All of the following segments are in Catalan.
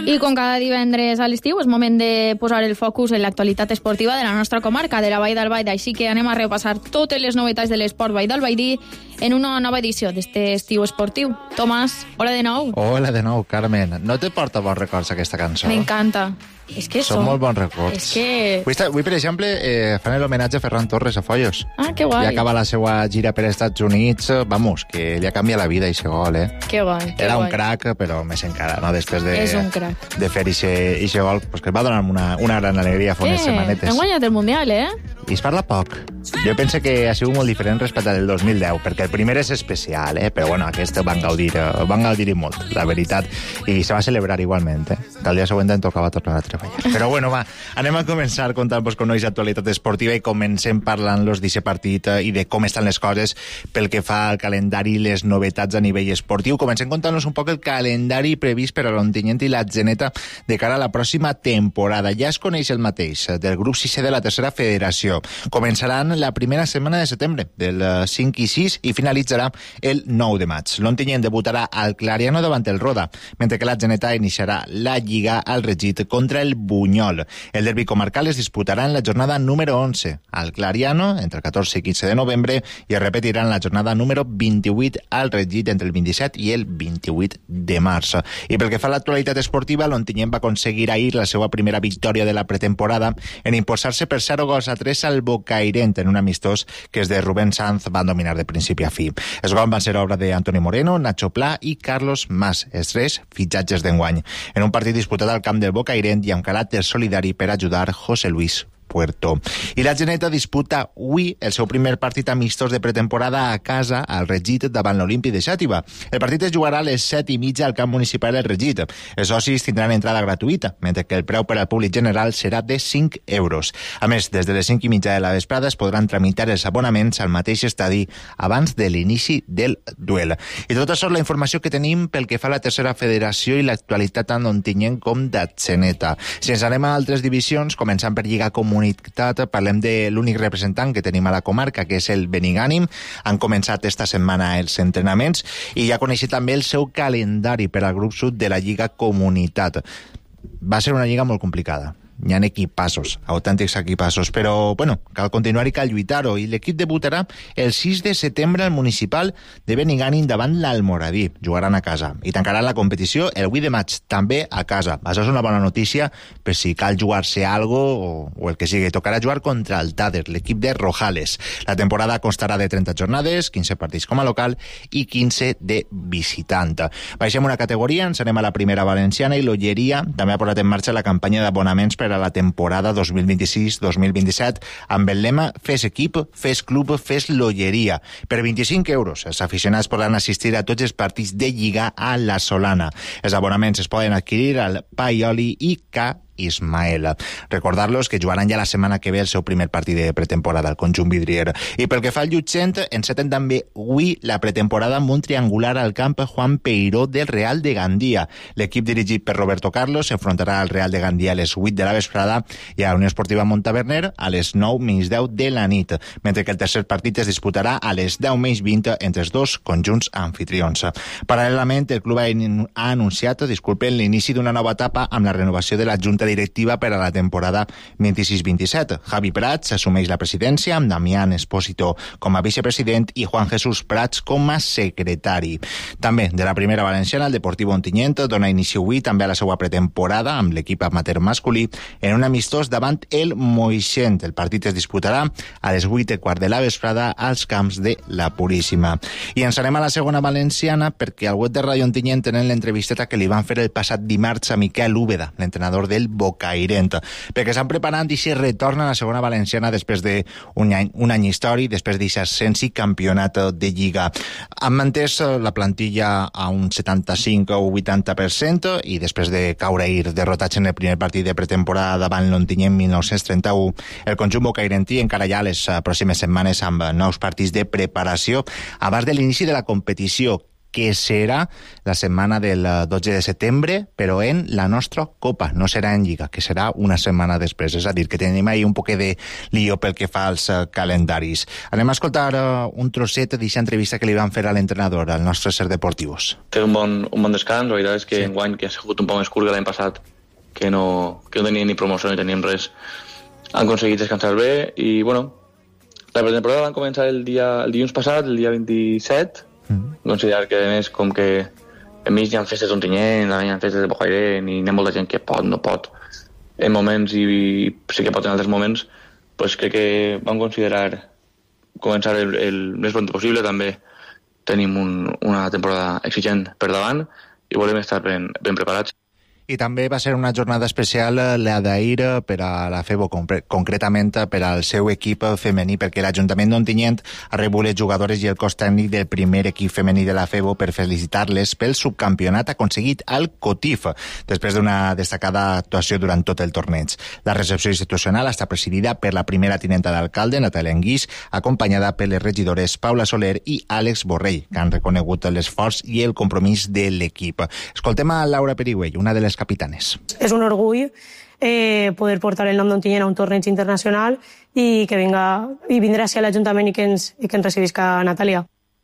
I com cada divendres a l'estiu és moment de posar el focus en l'actualitat esportiva de la nostra comarca, de la Vall d'Albaida. Així que anem a repassar totes les novetats de l'esport Vall d'Albaidí en una nova edició d'este estiu esportiu. Tomàs, hola de nou. Hola de nou, Carmen. No te porta bons records aquesta cançó? M'encanta. És que són molt bons records. És que... Avui, per exemple, fan l'homenatge a Ferran Torres a Follos. Ah, que guai. Ja acaba la seva gira per Estats Units. Vamos, que li ha canviat la vida aquest gol, Que guai. Era un crac, però més encara, no? Després És un crac. de fer aquest gol, pues que va donar una gran alegria fa unes setmanetes. Hem guanyat el Mundial, I es parla poc. Jo penso que ha sigut molt diferent respecte al 2010, perquè el primer és especial, però bueno, aquest van gaudir molt, la veritat, i se va celebrar igualment, que el dia següent em tocava tornar a treballar. Però bueno, va, anem a començar contant-vos con nois actualitat esportiva i comencem parlant-los d'aquest partit i de com estan les coses pel que fa al calendari i les novetats a nivell esportiu. Comencem contant-nos un poc el calendari previst per a l'Ontinyent i la Geneta de cara a la pròxima temporada. Ja es coneix el mateix del grup 6 de la tercera federació. Començaran la primera setmana de setembre, del 5 i 6, i finalitzarà el 9 de maig. L'Ontinyent debutarà al Clariano davant el Roda, mentre que la Geneta iniciarà la Lliga al Regit contra el Bunyol. El derbi comarcal es disputarà en la jornada número 11 al Clariano, entre el 14 i 15 de novembre, i es repetirà en la jornada número 28 al Regit entre el 27 i el 28 de març. I pel que fa a l'actualitat esportiva, l'Ontinyent va aconseguir ahir la seva primera victòria de la pretemporada en imposar-se per 0-3 al Bocairent en un amistós que és de Rubén Sanz van dominar de principi a fi. Els gols van ser obra d'Antoni Moreno, Nacho Pla i Carlos Mas, els tres fitxatges d'enguany. En un partit disputat al camp del Bocairent i amb caràcter solidari per ajudar José Luis Puerto. I la Geneta disputa avui el seu primer partit amistós de pretemporada a casa al Regit davant l'Olímpic de Xàtiva. El partit es jugarà a les 7:30 al camp municipal del Regit. Els socis tindran entrada gratuïta, mentre que el preu per al públic general serà de 5 euros. A més, des de les 5:30 de la vesprada es podran tramitar els abonaments al mateix estadi abans de l'inici del duel. I tot això és la informació que tenim pel que fa a la tercera federació i l'actualitat tant d'Ontinyent com de Geneta. Si ens anem a altres divisions, començant per Lliga Comunitat, parlem de l'únic representant que tenim a la comarca, que és el Benigànim. Han començat esta setmana els entrenaments i ja coneixem també el seu calendari per al grup sud de la Lliga Comunitat. Va ser una lliga molt complicada. Hi ha equipassos, autèntics equipassos, però, bueno, cal continuar i cal lluitar-ho, i l'equip debutarà el 6 de setembre al municipal de Benigànim davant l'Almoradí. Jugaran a casa i tancaran la competició el 8 de maig, també a casa. Això és una bona notícia per si cal jugar-se algo o el que sigui. Tocarà jugar contra el Tàder, l'equip de Rojales. La temporada constarà de 30 jornades, 15 partits com a local i 15 de visitant. Baixem una categoria, ens anem a la primera valenciana i l'Olleria també ha posat en marxa la campanya d'abonaments per a la temporada 2026-2027 amb el lema Fes equip, fes club, fes l'Olleria. Per 25 euros els aficionats podran assistir a tots els partits de Lliga a la Solana. Els abonaments es poden adquirir al Paioli i K Ismael. Recordar-los que jugaran ja la setmana que ve el seu primer partit de pretemporada al conjunt vidrier. I pel que fa al Llutxent, enceten també avui la pretemporada amb un triangular al camp Juan Peiró del Real de Gandia. L'equip dirigit per Roberto Carlos s'enfrontarà al Real de Gandia a les 8 de la vesprada i a la Unió Esportiva Montaverner a les 9:10 de la nit, mentre que el tercer partit es disputarà a les 10:20 entre els dos conjunts anfitrions. Paral·lelament, el club ha anunciat, l'inici d'una nova etapa amb la renovació de la Junta directiva per a la temporada 26-27. Javi Prats assumeix la presidència amb Damián Espósito com a vicepresident i Juan Jesús Prats com a secretari. També de la primera valenciana, el Deportivo Ontinyent dona inici avui també a la seva pretemporada amb l'equip amateur masculí en un amistós davant el Moixent. El partit es disputarà a les 8:15 de la vesprada als camps de la Puríssima. I ens anem a la segona valenciana perquè al web de Ràdio Ontinyent tenen l'entrevisteta que li van fer el passat dimarts a Miquel Úbeda, l'entrenador del Bocairent, perquè estan preparant i si retorna a la segona valenciana després d'un any històric, després d'aquest ascens i campionat de Lliga. Han mantès la plantilla a un 75 o 80% i després de caure ahir derrotats en el primer partit de pretemporada davant l'Ontinyent 1931, el conjunt bocairentí encara ja les pròximes setmanes amb nous partits de preparació abans de l'inici de la competició, que serà la setmana del 12 de setembre, però en la nostra Copa, no serà en Lliga, que serà una setmana després. És a dir, que tenim ahí un poquet de lío pel que fa als calendaris. Anem a escoltar un trosset d'aquesta entrevista que li van fer a l'entrenador, al nostre Ser Deportivos. Té un bon descans. La veritat és que enguany, que ha sigut un poc més curt que l'any passat, que no tenia ni promoció ni teníem res, han aconseguit descansar bé i, bueno, la pretemporada van començar el dilluns passat, el dia 27, considerar que, a més, com que enmig hi ha festes d'Ontinyent, hi ha festes de Bocairent i hi ha molta gent que pot, no pot, en moments i sí que pot en altres moments, pues crec que vam considerar començar el més pront possible. També tenim una temporada exigent per davant i volem estar ben preparats. I també va ser una jornada especial la d'ahir per a la FEBO, concretament per al seu equip femení, perquè l'Ajuntament d'Ontinyent ha rebut les jugadores i el cos tècnic del primer equip femení de la FEBO per felicitar-les pel subcampionat aconseguit al COTIF, després d'una destacada actuació durant tot el torneig. La recepció institucional està presidida per la primera tinenta d'alcalde, Natàlia Anguís, acompanyada per les regidores Paula Soler i Àlex Borrell, que han reconegut l'esforç i el compromís de l'equip. Escoltem a Laura Perigüell, una de les capitanes. És un orgull poder portar el nom d'Ontinyent a un torneig internacional i que vindrà a ser l'Ajuntament i que ens recibisca Natàlia.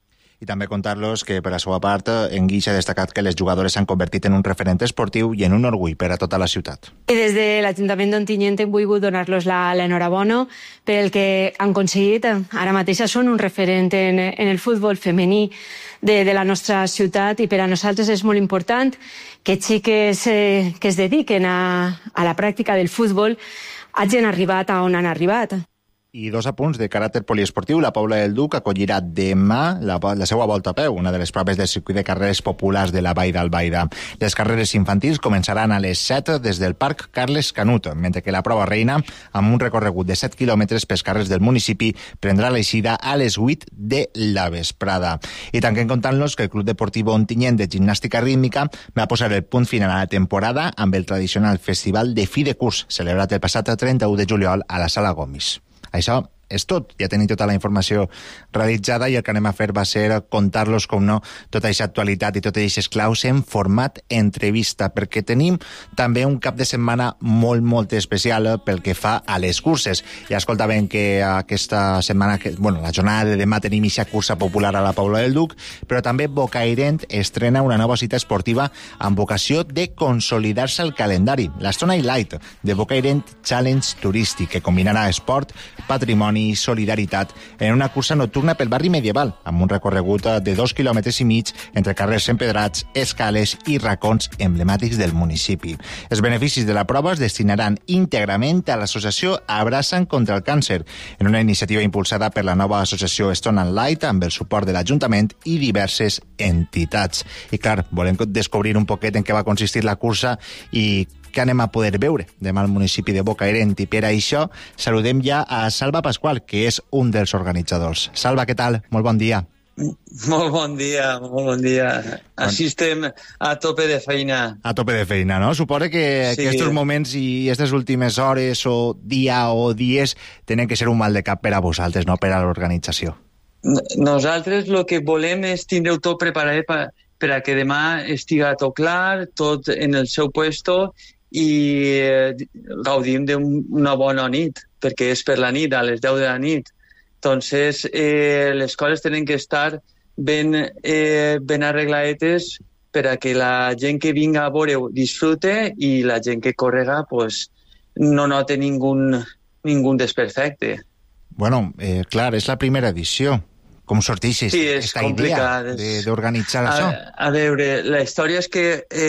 I també contar-los que, per la seva part, Enguix ha destacat que les jugadores s'han convertit en un referent esportiu i en un orgull per a tota la ciutat. I des de l'Ajuntament d'Ontinyent hem volgut donar-los l'enhorabona pel que han aconseguit. Ara mateix són un referent en el futbol femení de la nostra ciutat i per a nosaltres és molt important que xiques que es dediquen a la pràctica del futbol hagin arribat a on han arribat. I dos apunts de caràcter poliesportiu. La Pobla del Duc acollirà demà la seva volta a peu, una de les proves del circuit de carreres populars de la Vall d'Albaida. Les carreres infantils començaran a les 7 des del Parc Carles Canut, mentre que la prova reina, amb un recorregut de 7 quilòmetres pels carrers del municipi, prendrà l'eixida a les 8 de la vesprada. I tanquem contant-los que el Club Deportiu Ontinyent de Gimnàstica Rítmica va posar el punt final a la temporada amb el tradicional festival de fi de curs, celebrat el passat 31 de juliol a la Sala Gomis. Això és tot. Ja tenim tota la informació realitzada i el que anem a fer va ser contar-los, com no, tota aquesta actualitat i totes aquestes claus en format entrevista, perquè tenim també un cap de setmana molt especial pel que fa a les curses. Ja escoltàvem que aquesta setmana, la jornada de demà tenim aquesta cursa popular a la Pobla del Duc, però també Bocairent estrena una nova cita esportiva amb vocació de consolidar-se al calendari, l'Stone Light de Bocairent Challenge Turístic, que combinarà esport, patrimoni i solidaritat en una cursa nocturna pel barri medieval, amb un recorregut de 2,5 quilòmetres entre carrers empedrats, escales i racons emblemàtics del municipi. Els beneficis de la prova es destinaran íntegrament a l'associació Abraçant contra el Càncer, en una iniciativa impulsada per la nova associació Stone and Light amb el suport de l'Ajuntament i diverses entitats. I clar, volem descobrir un poquet en què va consistir la cursa i que anem a poder veure demà al municipi de Bocairent. I per això saludem ja a Salva Pasqual, que és un dels organitzadors. Salva, què tal? Molt bon dia. Molt bon dia. Així estem a tope de feina. A tope de feina, no? Suposo que sí. Aquests moments i aquestes últimes hores o dia o dies tenen que ser un mal de cap per a vosaltres, no per a l'organització. Nosaltres el que volem és tindre-ho tot preparat per a que demà estiga tot clar, tot en el seu puesto i gaudim d'una bona nit, perquè és per la nit, a les 10 de la nit. Entonces, les coses tenen que estar ben arregladetes per a que la gent que vinga a veure disfrute i la gent que correga pues, no note ningún desperfecte. Bueno, clar, és la primera edició. Com sorteix aquesta idea d'organitzar això? A veure, la història és que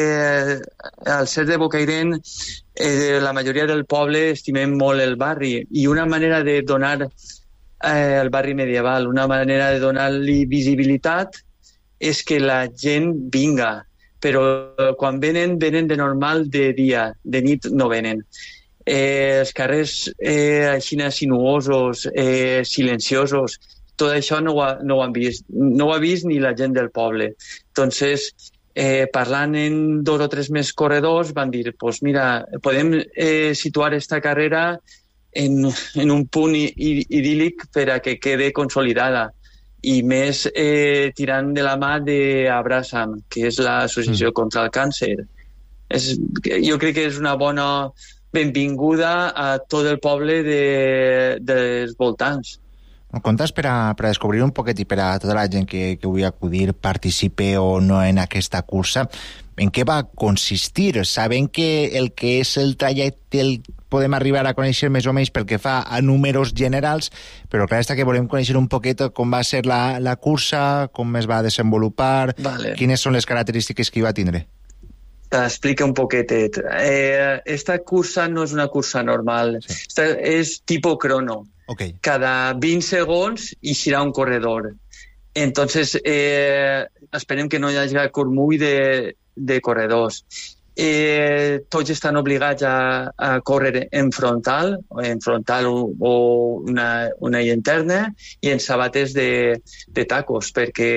al ser de Bocairent la majoria del poble estimem molt el barri i una manera de donar al barri medieval, una manera de donar-li visibilitat és que la gent vinga, però quan venen de normal de dia, de nit no venen. Els carrers així sinuosos, silenciosos, tot això no ho han vist. No ho ha vist ni la gent del poble. Entonces, parlant en 2 o 3 més corredors, van dir, pues mira, podem situar esta carrera en un punt idíl·lic per a que quede consolidada. i més tirant de la mà d'Abrasam, que és l'associació contra el càncer. Jo crec que és una bona benvinguda a tot el poble dels voltants. Comptes per a descobrir un poquet i per a tota la gent que vulgui acudir, participe o no en aquesta cursa, en què va consistir? Sabem que el que és el trajecte el podem arribar a conèixer més o menys pel que fa a números generals, però clar està que volem conèixer un poquet com va ser la cursa, com es va desenvolupar, quines són les característiques que hi va tindre. T'explica un poquetet. Esta cursa no és una cursa normal, és tipus crono. Okay. Cada 20 segons eixirà un corredor. Entonces, esperem que no hi hagi cormull de corredors. Tots estan obligats a córrer en frontal o una interna i en sabates de tacos, perquè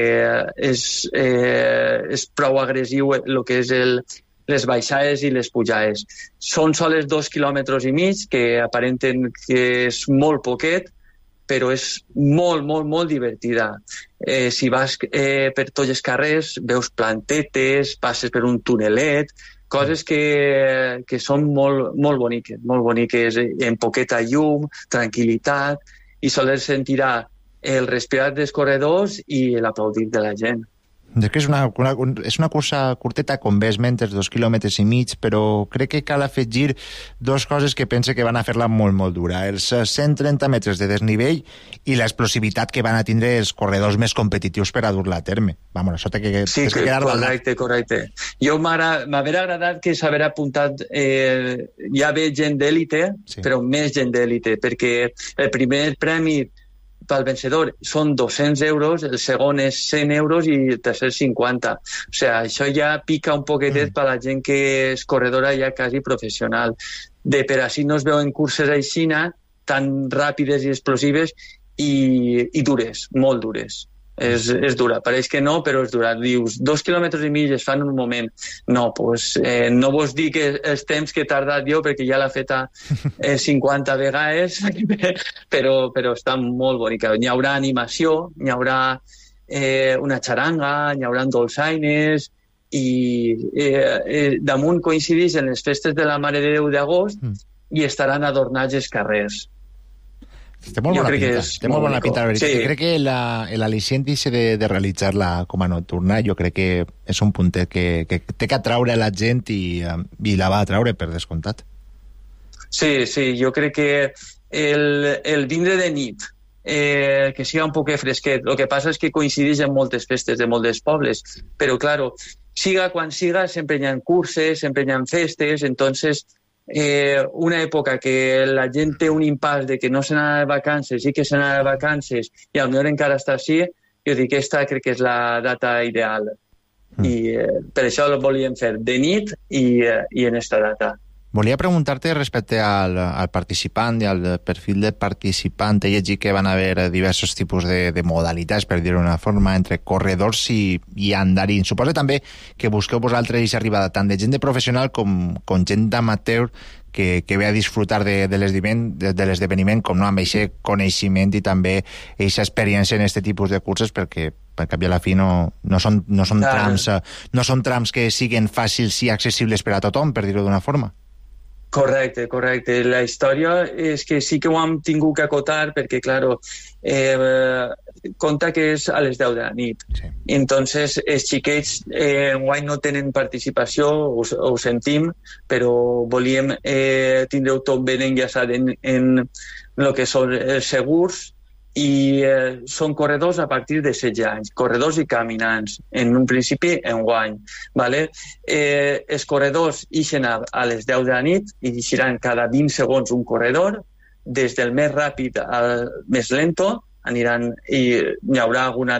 és prou agressiu el que és les baixades i les pujades. Són sols 2 quilòmetres i mig, que aparenten que és molt poquet, però és molt, molt, molt divertida. Si vas per tots els carrers, veus plantetes, passes per un tunelet, coses que són molt boniques, en poqueta llum, tranquil·litat, i sols sentirà el respirar dels corredors i l'aplaudir de la gent. És que és una cursa curteta, com ves, menys 2 quilòmetres i mig, però crec que cal afegir dues coses que pense que van a fer-la molt, molt dura. Els 130 metres de desnivell i l'explosivitat que van a tindre els corredors més competitius per a dur-la a terme. Això té que quedar correcte. Jo m'hauria agradat que s'hagués apuntat ja ve gent d'èlite, però més gent d'èlite, perquè el primer premi pel vencedor són 200 euros, el segon és 100 euros i el tercer 50. O sigui, això ja pica un poquetet per la gent que és corredora ja quasi professional. Per així no es veuen curses aixina tan ràpides i explosives i dures, molt dures. És dura, pareix que no, però és dura. Dius, 2 quilòmetres i mig es fan en un moment. No, doncs no vos dic els temps que he tardat jo, perquè ja l'he feta 50 vegades, però està molt bonica. Hi haurà animació, hi haurà una xaranga, hi haurà dolçaines, i damunt coincideix en les festes de la Mare de Déu d'agost i estaran adornats els carrers. Té molt bona pinta, la veritat. Sí. Crec que l'al·licient de realitzar-la com a nocturna, jo crec que és un puntet que té que atraure la gent i la va atraure, per descomptat. Sí, jo crec que el vindre de nit, que siga un poquet fresquet, el que passa és que coincideix en moltes festes de molts pobles, però, claro, siga quan siga, sempre hi ha curses, sempre hi ha festes, entonces una època que la gent té un impàs de que no se n'ha de vacances i que se n'ha de vacances i potser encara està així, jo dic que aquesta crec que és la data ideal. I per això el volíem fer de nit i en esta data. Volia preguntar-te respecte al participant i al perfil de participant. He llegit que van haver diversos tipus de modalitats, per dir-ho d'una forma, entre corredors i andarins. Suposo també que busqueu vosaltres arribada tant de gent de professional com gent d'amateur que ve a disfrutar de l'esdeveniment, com no, amb aquest coneixement i també aquesta experiència en aquest tipus de curses, perquè al cap i a la fi no són trams que siguin fàcils i accessibles per a tothom, per dir-ho d'una forma. Correcte. La història és que sí que ho hem tingut que acotar perquè, claro, compta que és a les 10 de la nit. Sí. Entonces, els xiquets enguany no tenen participació, ho sentim, però volíem tindre-ho tot ben enllaçat en el que són els segurs i són corredors a partir de 16 anys, corredors i caminants, en un principi enguany. ¿Vale? Els corredors ixen a les 10 de la nit i ixiran cada 20 segons un corredor, des del més ràpid al més lento, hi haurà alguna